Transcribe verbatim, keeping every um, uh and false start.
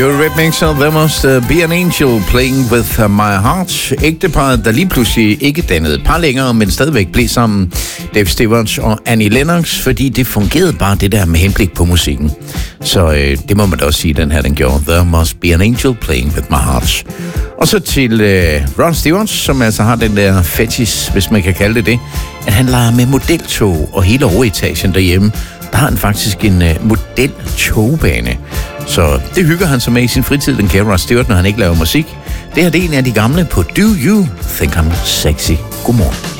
Eurythmics og There Must Be an Angel Playing With My Heart. Ægteparret, der lige pludselig ikke dannede par længere, men stadigvæk blev sammen, Dave Stevens og Annie Lennox, fordi det fungerede bare det der med henblik på musikken. Så øh, det må man da også sige, den her den gjorde. There Must Be an Angel Playing With My Heart. Og så til øh, Ron Stevens, som altså har den der fetish, hvis man kan kalde det det, at han leger med modeltog og hele overetagen derhjemme. Der har han faktisk en øh, modeltogbane. Så det hygger han sig med i sin fritid, den kære Rod Stewart, når han ikke laver musik. Det her det er en af de gamle på Do You Think I'm Sexy. Godmorgen.